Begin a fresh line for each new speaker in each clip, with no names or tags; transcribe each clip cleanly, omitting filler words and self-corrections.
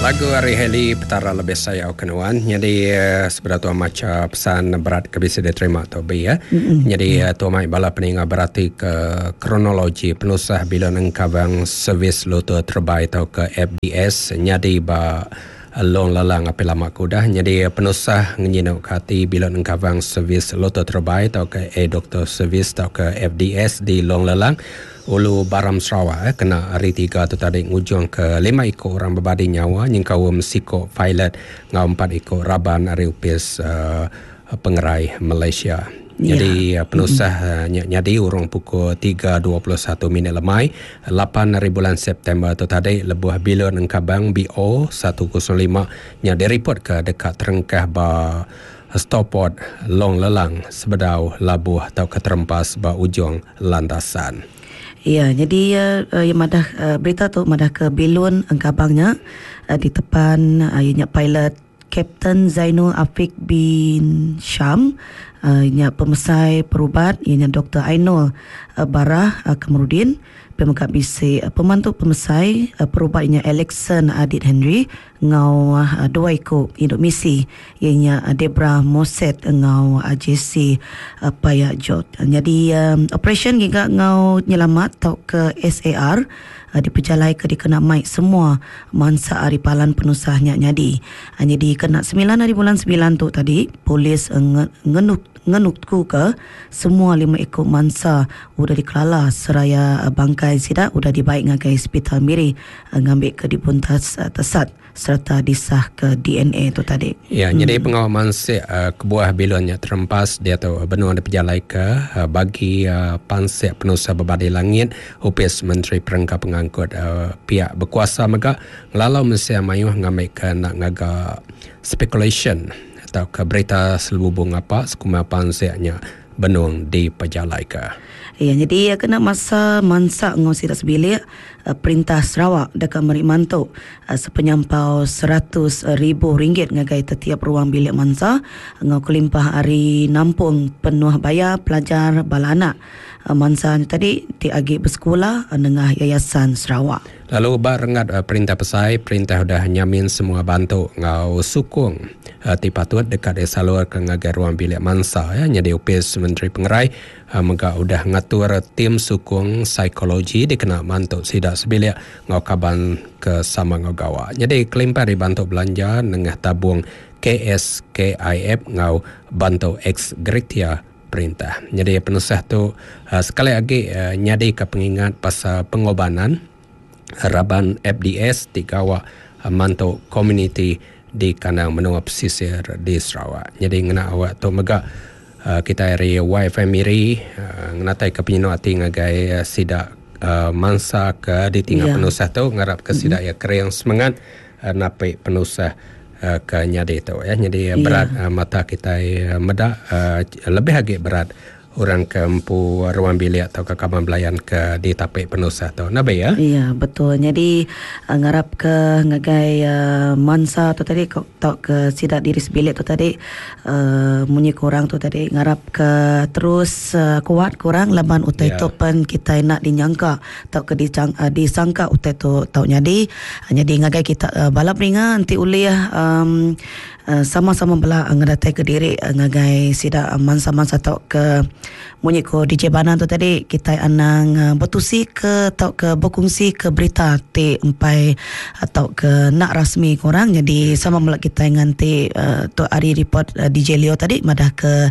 Lagu Ari Heli petara lebih saya kenuan. Jadi sebenarnya macam pesan berat ke bisa diterima atau ya. Jadi tu mai bala peninga berarti ke kronologi penusah bila nengkabang servis loto terbaik atau ke FDS. Jadi ba long lalang api lama kudah. Jadi penusah ngenyinau kati bila nengkabang servis loto terbaik atau ke doktor servis atau ke FDS di long lalang. Ulu Baram Sarawak kena hari 3 tu tadi ngujung ke 5 ekor orang berbadi nyawa nyingkau mesiko pilot ngau 4 ekor raban hari upis pengerai Malaysia. Jadi penusah nyadi urung pukul 3.21 minit lemai 8 hari bulan September tu tadi lebuh bilon engkabang BO 105 nyadi report ke dekat terengkah ba stopot long lelang sebedau labuh atau keterempas ba ujung landasan.
Ya, jadi yang madah berita tu madah ke Belun Engkabangnya di depan ianya pilot Kapten Zainul Afiq bin Syam, ianya pemesai perubat ianya Dr. Ainul Barah Kamarudin, pemegang bisi pemantu pemesai perubat ianya Alexon Adit Henry ngau 2 ekor induk misi ianya Debra Moset ngau JC Payak Jot. Jadi operation giga ngau nyelamat tau ke SAR diperjalai ke dikena mic semua mansa aripalan penusahnya nyadi. Jadi kena 9 hari bulan 9 tu tadi polis ngenukku ke semua 5 ekor mansa udah dikelala seraya bangkai sidak udah dibaik ngagai hospital Miri ngambil ke dibuntas tesat serta disah ke DNA tu tadi.
Ya, jadi pengawaman kebuah bilonnya terempas dia tu benua diperjalai ke bagi pansek penusah berbadi langit upis Menteri Perangkat Pengangkut pihak berkuasa mega ngelalau Malaysia mayuh ngambil ke nak ngaga speculation atau ke berita selubung apa sekuma panseknya benung diperjalai ke.
Ya, jadi kena masa mansak ngosi tak sebilik perintah Sarawak dekat Merik Mantuk sepenyampau RM100,000 ngagai setiap ruang bilik mansa ngau kelimpah hari nampung penuh bayar pelajar bala anak mansa tadi diagi bersekolah dengan Yayasan Sarawak.
Lalu barengat perintah pesai, perintah dah nyamin semua bantu ngau sukung tipatut dekat salur ke ngagai ruang bilik mansa ya. Jadi upis Menteri Pengerai mega udah ngatur tim sukung psikologi dikena bantu sidak sebilik ngau kaban ke sama ngau gawa. Jadi kelimpah dibantu belanja dengan tabung KSKIF ngau bantu ex gratia perintah. Jadi penusah tu sekali lagi nyadi ke pengingat pasal pengobanan Raban FDS di kawak mantuk community di kandang menua pesisir di Sarawak. Jadi ngena awak tu mega kita hari YFM Miri ngenatai ke penyinoati ngagai sidak mansa ke ditinggal penusah tu ngarap ke sidak ya kering semangat napai penusah ke nyadi tu ya. Jadi berat mata kita medak lebih lagi berat orang ke empu ruang bilik atau ke kaban belayan ke di tapik penusah tu. Nabi ya?
Iya, betul. Jadi ngarap ke ngagai mansa tu tadi tau ke sidak diri sebilik tu tadi munyi korang tu tadi ngarap ke terus kuat korang laban utai tu pen kita nak dinyangka tau ke disangka utai tu tau nyadi. Jadi ngagai kita balap ringan nanti uliah sama-sama bela ngadatai ke diri ngagai sidak mansa-mansa tau ke munyi ko DJ Banan tu tadi kita anang bertusi ke tau ke berkongsi ke berita ti empai atau ke nak rasmi korang. Jadi sama mula kita nganti tu hari report DJ Leo tadi madah ke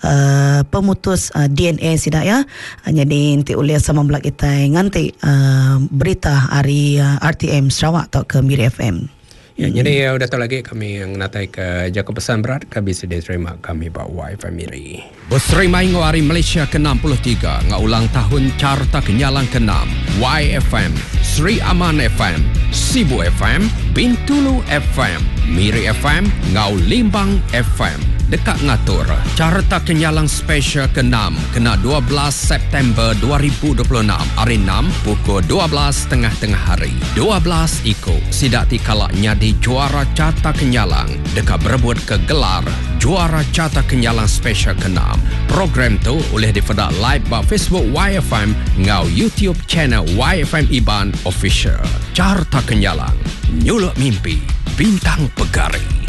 pemutus DNA sidak ya. Jadi nanti uliah sama mula kita nganti berita hari RTM Sarawak atau ke Miri FM.
Ya, jadi udah tahu lagi kami yang natai ke jaka pesan berat kami bisa diterima kami bawa YFM Miri. Berserimai ngawari Malaysia ke-63 ngaulang tahun carta kenyalang ke-6 YFM, Sri Aman FM, Sibu FM, Bintulu FM, Miri FM, Ngau Limbang FM. Dekat ngatur carta kenyalang special ke-6 kena 12 September 2026 hari 6 pukul 12 tengah hari 12 iko sidak tikalak nyadi juara carta kenyalang dekat berebut ke gelar juara carta kenyalang special ke-6. Program tu boleh difedak live ba Facebook YFM ngau YouTube channel YFM Iban Official. Carta kenyalang nyuluk mimpi
Bintang Pegari.